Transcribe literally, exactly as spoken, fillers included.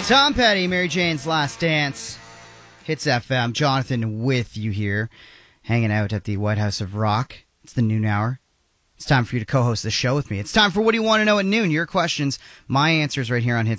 Tom Petty, Mary Jane's Last Dance. Hits F M. Jonathan with you here, hanging out at the White House of Rock. It's the noon hour. It's time for you to co-host the show with me. It's time for What Do You Want to Know at Noon? Your questions, my answers right here on Hits